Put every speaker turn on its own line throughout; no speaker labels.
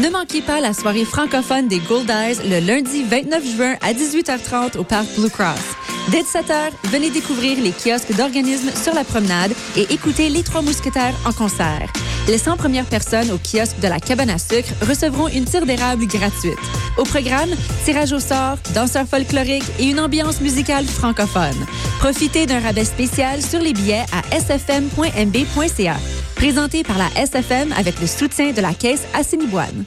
Ne manquez pas la soirée francophone des Gold Eyes le lundi 29 juin à 18h30 au Parc Blue Cross. Dès 17h, venez découvrir les kiosques d'organismes sur la promenade et écouter les Trois Mousquetaires en concert. Les 100 premières personnes au kiosque de la Cabane à sucre recevront une tire d'érable gratuite. Au programme, tirage au sort, danseurs folkloriques et une ambiance musicale francophone. Profitez d'un rabais spécial sur les billets à sfm.mb.ca. Présenté par la SFM avec le soutien de la Caisse Assiniboine.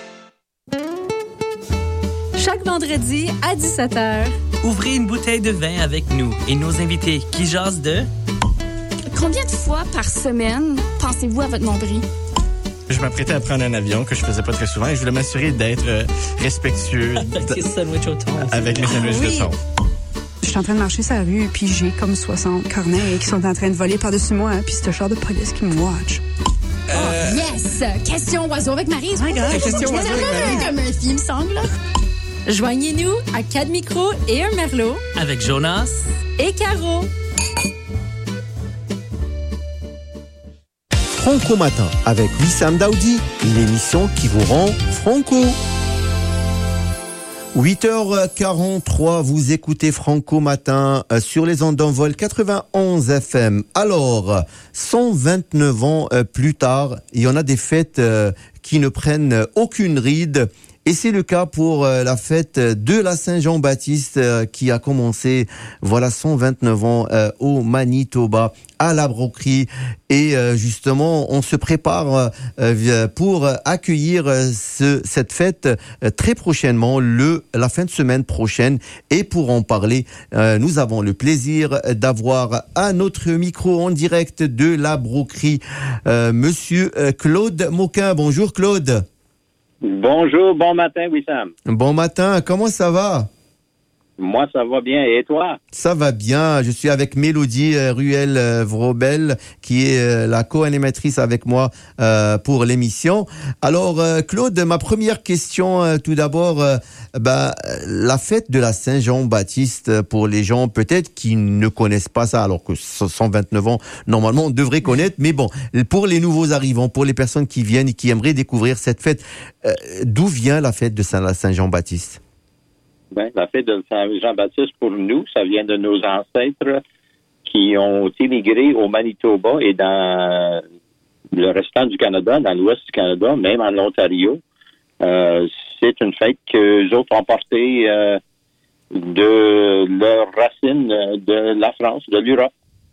Chaque vendredi à 17h,
ouvrez une bouteille de vin avec nous et nos invités qui jasent de...
Combien de fois par semaine pensez-vous à votre nombril?
Je m'apprêtais à prendre un avion que je faisais pas très souvent et je voulais m'assurer d'être respectueux
avec les sandwichs au thon.
Avec les sandwichs de thon.
Je suis en train de marcher sur la rue, puis j'ai comme 60 corneilles qui sont en train de voler par-dessus moi, puis c'est le char de police qui me watch.
Oh, yes! Question oiseau avec Marie.
Question oiseau avec Marie.
Comme un film, semble.
joignez-nous à 4 micros et un merlot
avec Jonas
et Caro.
Franco Matin avec Wissam Daoudi, l'émission qui vous rend franco. 8h43, vous écoutez Franco Matin sur les ondes d'envol 91 FM. Alors, 129 ans plus tard, il y en a des fêtes qui ne prennent aucune ride. Et c'est le cas pour la fête de la Saint-Jean-Baptiste qui a commencé, 129 ans au Manitoba, à la broquerie. Et justement, on se prépare pour accueillir cette fête très prochainement, la fin de semaine prochaine. Et pour en parler, nous avons le plaisir d'avoir à notre micro en direct de la broquerie, Monsieur Claude Moquin. Bonjour Claude.
Bonjour, bon matin, Wissam.
Bon matin, comment ça va?
Moi, ça va bien. Et toi?
Ça va bien. Je suis avec Mélodie Ruel-Vrobel, qui est la co-animatrice avec moi pour l'émission. Alors, Claude, ma première question, tout d'abord, la fête de la Saint-Jean-Baptiste, pour les gens peut-être qui ne connaissent pas ça, alors que 129 ans, normalement, on devrait connaître. Mais bon, pour les nouveaux arrivants, pour les personnes qui viennent et qui aimeraient découvrir cette fête, d'où vient la fête de la Saint-Jean-Baptiste?
La fête de Saint-Jean-Baptiste, pour nous, ça vient de nos ancêtres qui ont immigré au Manitoba et dans le restant du Canada, dans l'ouest du Canada, même en Ontario. C'est une fête qu'eux autres ont portée de leurs racines de la France, de l'Europe.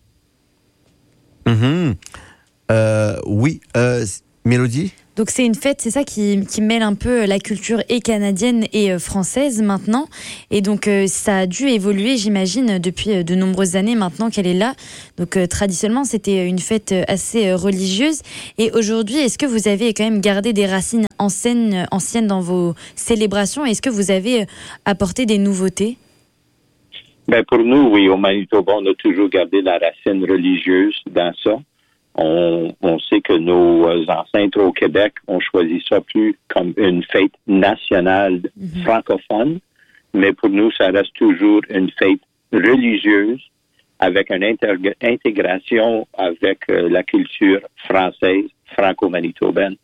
Oui. Mélodie?
Donc c'est une fête, c'est ça qui mêle un peu la culture et canadienne et française maintenant. Et donc ça a dû évoluer, j'imagine, depuis de nombreuses années maintenant qu'elle est là. Donc traditionnellement, c'était une fête assez religieuse. Et aujourd'hui, est-ce que vous avez quand même gardé des racines anciennes dans vos célébrations? Est-ce que vous avez apporté des nouveautés?
Pour nous, oui, au Manitoba, on a toujours gardé la racine religieuse dans ça. On sait que nos ancêtres au Québec ont choisi ça plus comme une fête nationale francophone, mais pour nous, ça reste toujours une fête religieuse avec une intégration avec la culture française, franco-manitobaine.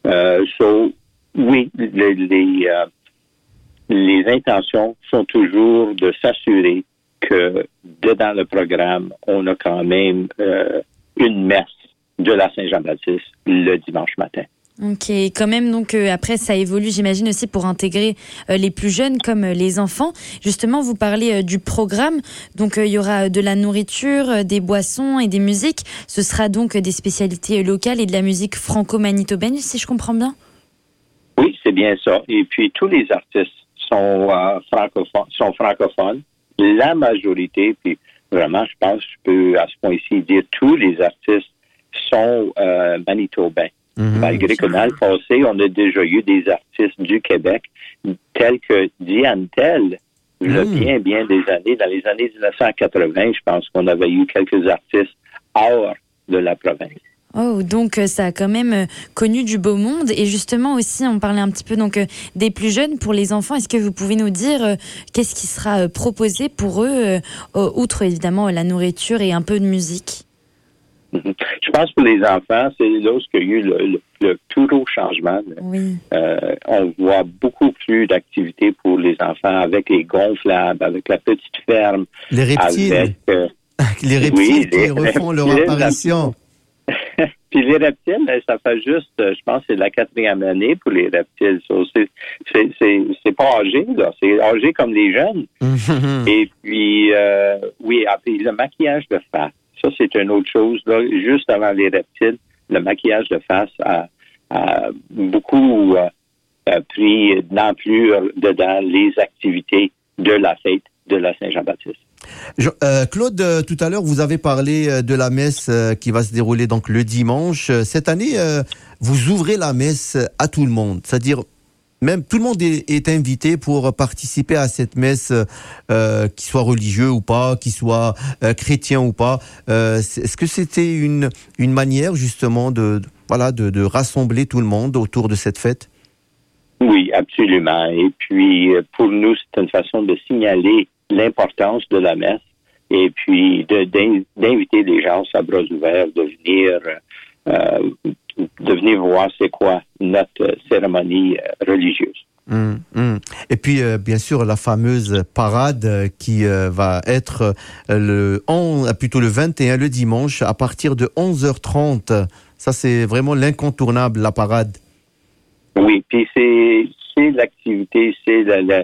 Oui, les intentions sont toujours de s'assurer que dedans le programme, on a quand même une messe de la Saint-Jean-Baptiste le dimanche matin.
Ok, quand même, donc après ça évolue, j'imagine aussi pour intégrer les plus jeunes comme les enfants. Justement, vous parlez du programme, donc il y aura de la nourriture, des boissons et des musiques. Ce sera donc des spécialités locales et de la musique franco-manitobaine, si je comprends bien?
Oui, c'est bien ça. Et puis tous les artistes sont francophones. La majorité, puis vraiment, je pense que je peux à ce point-ci dire tous les artistes sont manitobains. Malgré que dans le passé, on a déjà eu des artistes du Québec tels que Diane Tell, il y a bien des années, dans les années 1980, je pense qu'on avait eu quelques artistes hors de la province.
Oh, donc ça a quand même connu du beau monde. Et justement aussi, on parlait un petit peu donc des plus jeunes. Pour les enfants, est-ce que vous pouvez nous dire qu'est-ce qui sera proposé pour eux, outre évidemment la nourriture et un peu de musique?
Je pense que pour les enfants, c'est là où il y a eu le plus gros changement.
Oui.
On voit beaucoup plus d'activités pour les enfants avec les gonflables, avec la petite ferme.
Les reptiles. Les reptiles qui refont leur apparition.
Puis les reptiles, ça fait juste, je pense, c'est la 4e année pour les reptiles. C'est pas âgé, là. C'est âgé comme les jeunes. Et puis, puis le maquillage de face. Ça, c'est une autre chose, là. Juste avant les reptiles, le maquillage de face a beaucoup pris d'ampleur dedans les activités de la fête de la Saint-Jean-Baptiste.
Claude, tout à l'heure, vous avez parlé de la messe qui va se dérouler donc le dimanche. Cette année, vous ouvrez la messe à tout le monde, c'est-à-dire même tout le monde est invité pour participer à cette messe, qu'il soit religieux ou pas, qu'il soit chrétien ou pas. Est-ce que c'était une manière justement de rassembler tout le monde autour de cette fête?
Oui, absolument. Et puis, pour nous, c'est une façon de signaler l'importance de la messe et puis d'inviter les gens à bras ouverts de venir voir c'est quoi notre cérémonie religieuse.
Et puis, bien sûr, la fameuse parade qui va être le 21, le dimanche, à partir de 11h30. Ça, c'est vraiment l'incontournable, la parade. Oui,
puis c'est l'activité, c'est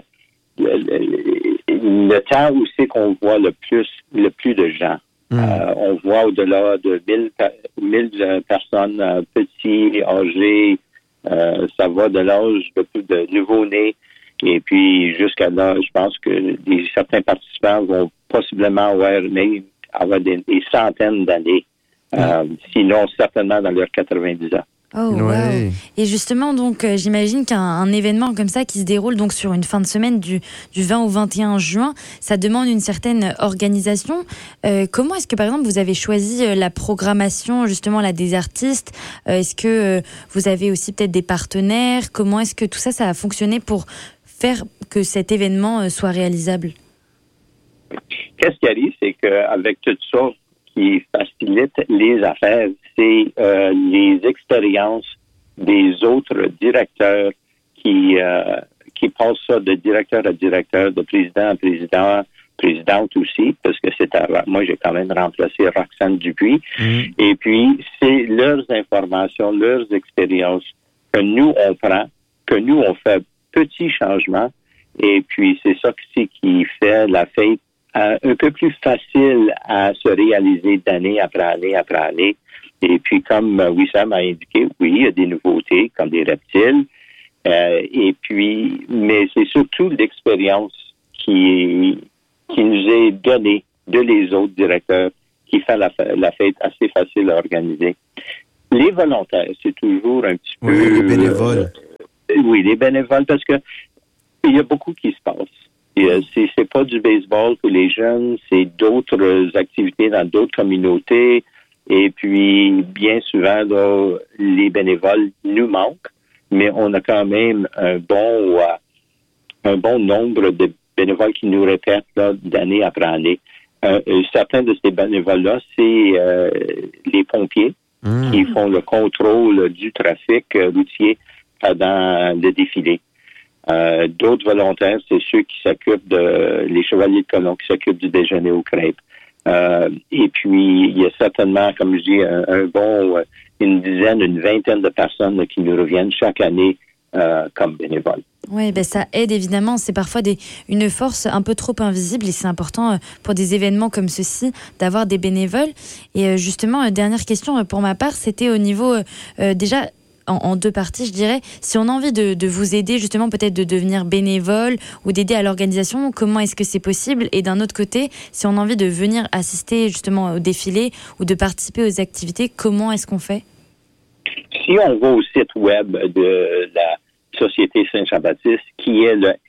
le temps où c'est qu'on voit le plus de gens. On voit au-delà de 1000 personnes, petits, âgés. Ça va de l'âge de nouveau-nés. Et jusqu'à là, je pense que certains participants vont possiblement avoir des centaines d'années. Sinon, certainement dans leurs 90 ans.
Oh, wow. Ouais. Et justement, donc, j'imagine qu'un événement comme ça qui se déroule donc sur une fin de semaine du 20 au 21 juin, ça demande une certaine organisation. Comment est-ce que, par exemple, vous avez choisi la programmation justement là des artistes? Est-ce que vous avez aussi peut-être des partenaires? Comment est-ce que tout ça a fonctionné pour faire que cet événement soit réalisable?
Qu'est-ce qui arrive, c'est qu'avec tout ça qui facilite les affaires, c'est les expériences des autres directeurs qui passent ça de directeur à directeur, de président à président, présidente aussi, parce que moi j'ai quand même remplacé Roxane Dupuis. Et puis c'est leurs informations, leurs expériences que nous on prend, que nous on fait petits changements, et puis c'est ça qui fait la fête un peu plus facile à se réaliser d'année après année après année. Et puis, comme Wissam a indiqué, oui, il y a des nouveautés, comme des reptiles. Mais c'est surtout l'expérience qui nous est donnée de les autres directeurs qui fait la fête assez facile à organiser. Les volontaires, c'est toujours un petit peu...
Oui, les bénévoles.
Les bénévoles, parce que il y a beaucoup qui se passe. C'est pas du baseball pour les jeunes, c'est d'autres activités dans d'autres communautés. Et puis, bien souvent, là, les bénévoles nous manquent, mais on a quand même un bon nombre de bénévoles qui nous répètent là, d'année après année. Certains de ces bénévoles-là, c'est les pompiers qui font le contrôle du trafic routier pendant le défilé. D'autres volontaires, c'est ceux qui s'occupent les chevaliers de colon, qui s'occupent du déjeuner aux crêpes. Et puis, il y a certainement, comme je dis, une dizaine, une vingtaine de personnes là, qui nous reviennent chaque année comme bénévoles.
Oui, ça aide évidemment. C'est parfois une force un peu trop invisible et c'est important pour des événements comme ceci d'avoir des bénévoles. Et justement, dernière question pour ma part, c'était au niveau déjà... En deux parties, je dirais. Si on a envie de vous aider, justement, peut-être de devenir bénévole ou d'aider à l'organisation, comment est-ce que c'est possible? Et d'un autre côté, si on a envie de venir assister justement au défilé ou de participer aux activités, comment est-ce qu'on fait?
Si on va au site web de la Société Saint-Jean-Baptiste, qui est le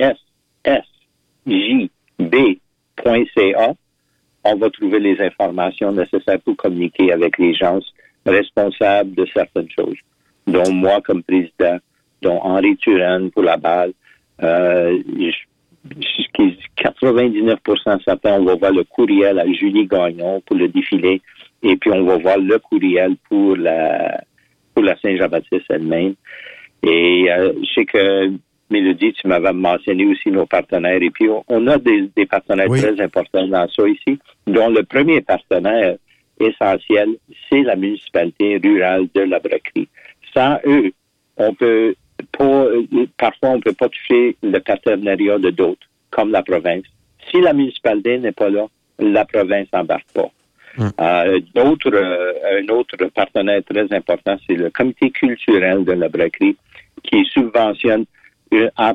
ssjb.ca, on va trouver les informations nécessaires pour communiquer avec les gens responsables de certaines choses, dont moi comme président, dont Henri Turenne pour la balle. 99% certain, on va voir le courriel à Julie Gagnon pour le défilé. Et puis, on va voir le courriel pour la Saint-Jean-Baptiste elle-même. Et je sais que, Mélodie, tu m'avais mentionné aussi nos partenaires. Et puis, on a des partenaires très importants dans ça ici, dont le premier partenaire essentiel, c'est la municipalité rurale de la Brocquerie. Sans eux, parfois, on ne peut pas toucher le partenariat de d'autres, comme la province. Si la municipalité n'est pas là, la province n'embarque pas. Un autre partenaire très important, c'est le comité culturel de la Brocquerie, qui subventionne en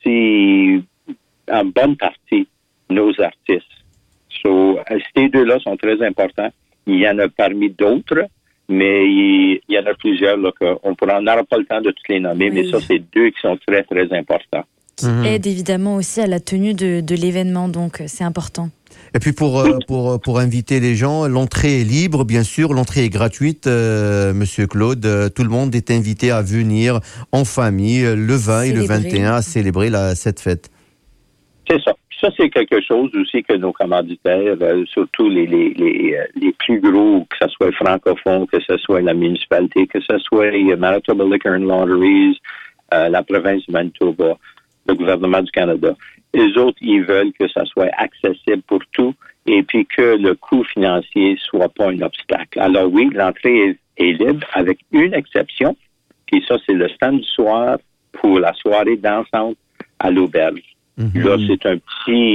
bonne partie nos artistes. Ces deux-là sont très importants. Il y en a parmi d'autres, mais il y en a plusieurs là, on n'aura pas le temps de tous les nommer, mais ça, c'est deux qui sont très, très importants.
Qui aident évidemment aussi à la tenue de l'événement, donc c'est important.
Et puis pour inviter les gens, l'entrée est libre, bien sûr, l'entrée est gratuite, Monsieur Claude. Tout le monde est invité à venir en famille le 20 et le 21 à célébrer cette fête.
C'est ça. Ça, c'est quelque chose aussi que nos commanditaires, surtout les plus gros, que ce soit francophone, que ce soit la municipalité, que ce soit Manitoba Liquor and Lotteries, la province du Manitoba, le gouvernement du Canada. Les autres, ils veulent que ça soit accessible pour tout et puis que le coût financier soit pas un obstacle. Alors oui, l'entrée est libre avec une exception, puis ça, c'est le samedi soir pour la soirée dansante à l'auberge. Là, c'est un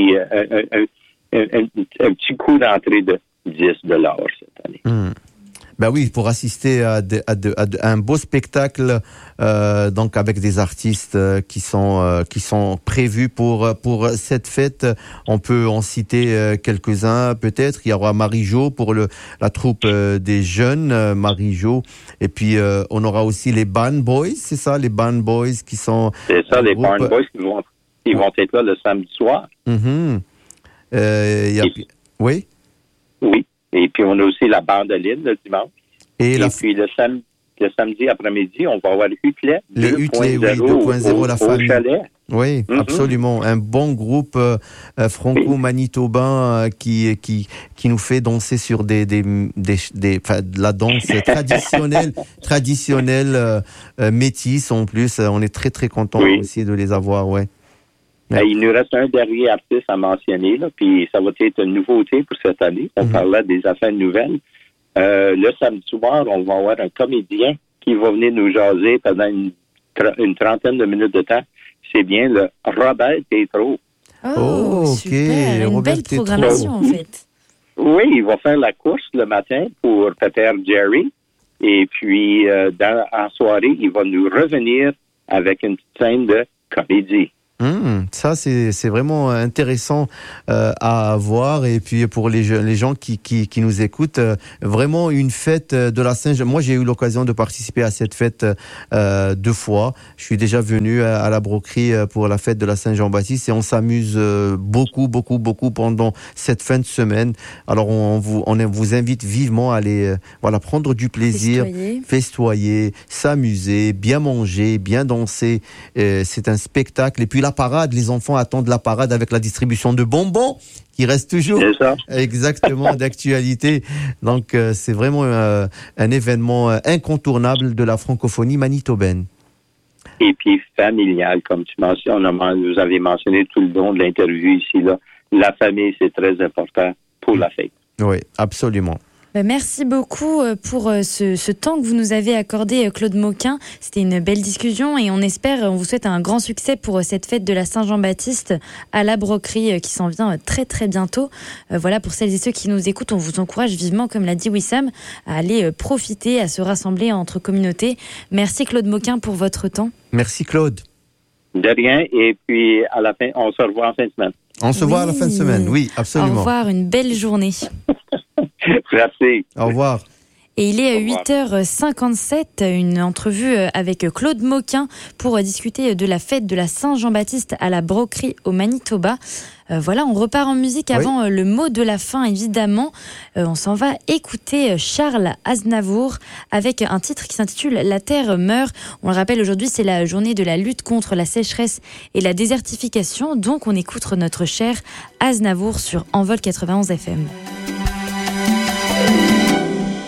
petit coût d'entrée de 10 $ cette année.
Ben oui, pour assister à un beau spectacle, donc avec des artistes qui sont prévus pour cette fête. On peut en citer quelques-uns peut-être. Il y aura Marie-Jo pour la troupe des jeunes, Marie-Jo. Et puis on aura aussi les Band Boys, c'est ça, les Band Boys qui sont. C'est ça, les Band Boys qui vont être là le samedi soir.
Oui. Oui. Et puis, on a aussi la bandoline le dimanche. Et puis, le samedi après-midi, on va avoir Hutelet 2.0
la famille. Chalet. Oui, absolument. Un bon groupe franco-manitobain qui nous fait danser sur de la danse traditionnelle métisse en plus. On est très, très contents aussi de les avoir,
Il nous reste un dernier artiste à mentionner, là, puis ça va être une nouveauté pour cette année. On parlait des affaires nouvelles. Le samedi soir, on va avoir un comédien qui va venir nous jaser pendant une trentaine de minutes de temps. C'est bien le Robert Tétrault.
Oh, super. Une belle programmation, en fait.
Oui, il va faire la course le matin pour Pépère Jerry. Et puis, en soirée, il va nous revenir avec une petite scène de comédie.
Ça, c'est vraiment intéressant à voir. Et puis pour les gens qui nous écoutent, vraiment une fête de la Saint-Jean. Moi, j'ai eu l'occasion de participer à cette fête 2 fois. Je suis déjà venu à la Brocquerie pour la fête de la Saint-Jean-Baptiste et on s'amuse beaucoup pendant cette fin de semaine. Alors on vous invite vivement à aller prendre du plaisir, festoyer, s'amuser, bien manger, bien danser. C'est un spectacle. Et puis la parade, les enfants attendent la parade avec la distribution de bonbons qui reste toujours exactement d'actualité. Donc c'est vraiment un événement incontournable de la francophonie manitobaine.
Et puis familial, comme tu mentionnes, vous avez mentionné tout le long de l'interview ici, là. La famille, c'est très important pour la fête.
Oui, absolument.
Merci beaucoup pour ce temps que vous nous avez accordé, Claude Moquin. C'était une belle discussion et on vous souhaite un grand succès pour cette fête de la Saint-Jean-Baptiste à la Brocquerie qui s'en vient très très bientôt. Voilà, pour celles et ceux qui nous écoutent, on vous encourage vivement, comme l'a dit Wissam, à aller profiter, à se rassembler entre communautés. Merci Claude Moquin pour votre temps.
Merci Claude.
De rien, et puis à la fin, on se revoit en fin de semaine.
On se voit à la fin de semaine, oui, absolument.
Au revoir, une belle journée.
Merci.
Au revoir.
Et il est 8h57, une entrevue avec Claude Moquin pour discuter de la fête de la Saint-Jean-Baptiste à la Brocquerie au Manitoba. Voilà, on repart en musique avant le mot de la fin, évidemment. On s'en va écouter Charles Aznavour avec un titre qui s'intitule « La terre meurt ». On le rappelle, aujourd'hui, c'est la journée de la lutte contre la sécheresse et la désertification. Donc, on écoute notre cher Aznavour sur Envol 91 FM.